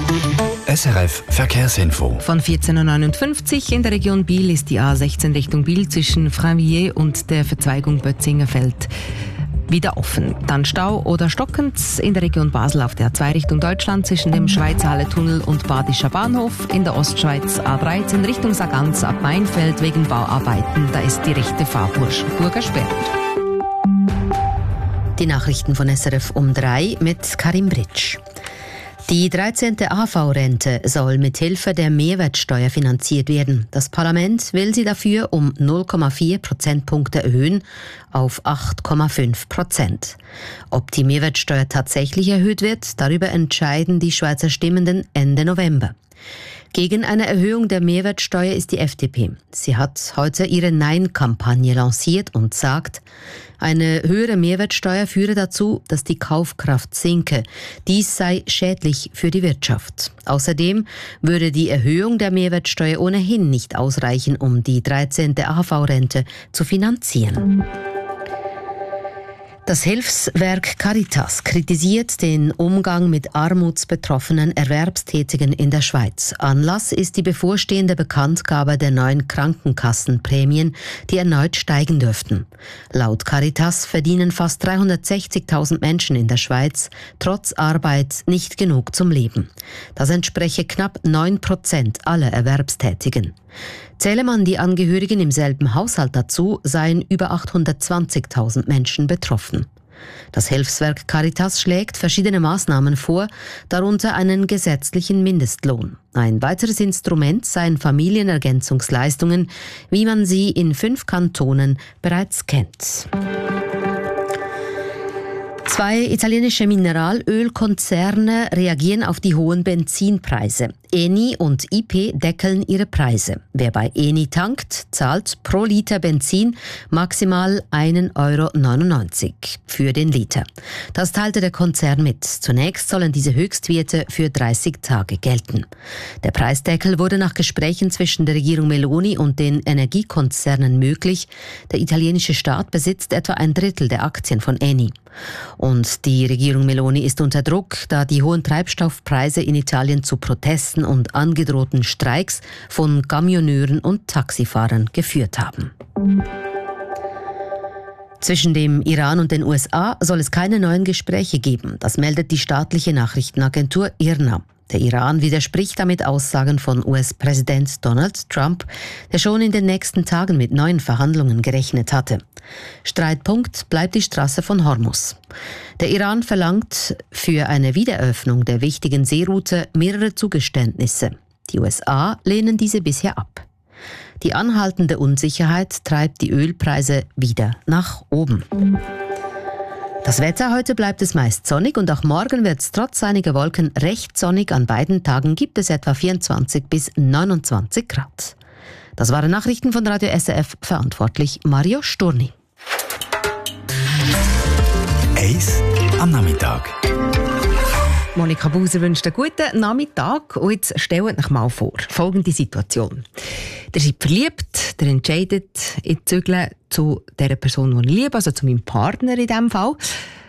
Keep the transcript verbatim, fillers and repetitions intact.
S R F Verkehrsinfo. Von vierzehn Uhr neunundfünfzig in der Region Biel ist die A sechzehn Richtung Biel zwischen Frainvilliers und der Verzweigung Bötzingerfeld wieder offen. Dann Stau oder stockend in der Region Basel auf der A zwei Richtung Deutschland zwischen dem Schweizer Halle-Tunnel und Badischer Bahnhof. In der Ostschweiz A dreizehn Richtung Sargans ab Mainfeld wegen Bauarbeiten. Da ist die rechte Fahrspur gesperrt. Die Nachrichten von S R F um drei mit Karim Britsch. Die dreizehnte A V-Rente soll mit Hilfe der Mehrwertsteuer finanziert werden. Das Parlament will sie dafür um null Komma vier Prozentpunkte erhöhen auf acht Komma fünf Prozent. Ob die Mehrwertsteuer tatsächlich erhöht wird, darüber entscheiden die Schweizer Stimmenden Ende November. Gegen eine Erhöhung der Mehrwertsteuer ist die F D P. Sie hat heute ihre Nein-Kampagne lanciert und sagt, eine höhere Mehrwertsteuer führe dazu, dass die Kaufkraft sinke. Dies sei schädlich für die Wirtschaft. Außerdem würde die Erhöhung der Mehrwertsteuer ohnehin nicht ausreichen, um die dreizehnte A V-Rente zu finanzieren. Das Hilfswerk Caritas kritisiert den Umgang mit armutsbetroffenen Erwerbstätigen in der Schweiz. Anlass ist die bevorstehende Bekanntgabe der neuen Krankenkassenprämien, die erneut steigen dürften. Laut Caritas verdienen fast dreihundertsechzigtausend Menschen in der Schweiz trotz Arbeit nicht genug zum Leben. Das entspreche knapp neun Prozent aller Erwerbstätigen. Zähle man die Angehörigen im selben Haushalt dazu, seien über achthundertzwanzigtausend Menschen betroffen. Das Hilfswerk Caritas schlägt verschiedene Maßnahmen vor, darunter einen gesetzlichen Mindestlohn. Ein weiteres Instrument seien Familienergänzungsleistungen, wie man sie in fünf Kantonen bereits kennt. Zwei italienische Mineralölkonzerne reagieren auf die hohen Benzinpreise. Eni und I P deckeln ihre Preise. Wer bei Eni tankt, zahlt pro Liter Benzin maximal ein Euro neunundneunzig für den Liter. Das teilte der Konzern mit. Zunächst sollen diese Höchstwerte für dreißig Tage gelten. Der Preisdeckel wurde nach Gesprächen zwischen der Regierung Meloni und den Energiekonzernen möglich. Der italienische Staat besitzt etwa ein Drittel der Aktien von Eni. Und die Regierung Meloni ist unter Druck, da die hohen Treibstoffpreise in Italien zu Protesten und angedrohten Streiks von Kamioneuren und Taxifahrern geführt haben. Zwischen dem Iran und den U S A soll es keine neuen Gespräche geben. Das meldet die staatliche Nachrichtenagentur I R N A. Der Iran widerspricht damit Aussagen von U S-Präsident Donald Trump, der schon in den nächsten Tagen mit neuen Verhandlungen gerechnet hatte. Streitpunkt bleibt die Straße von Hormuz. Der Iran verlangt für eine Wiedereröffnung der wichtigen Seeroute mehrere Zugeständnisse. Die U S A lehnen diese bisher ab. Die anhaltende Unsicherheit treibt die Ölpreise wieder nach oben. Das Wetter: heute bleibt es meist sonnig und auch morgen wird es trotz einiger Wolken recht sonnig. An beiden Tagen gibt es etwa vierundzwanzig bis neunundzwanzig Grad. Das waren Nachrichten von Radio S R F, verantwortlich Mario Sturni. Eis am Nachmittag. Monika Buser wünscht einen guten Nachmittag und jetzt stellt euch mal vor, folgende Situation. Ihr seid verliebt, ihr entscheidet, ich zügle zu der Person, die ich liebe, also zu meinem Partner in diesem Fall.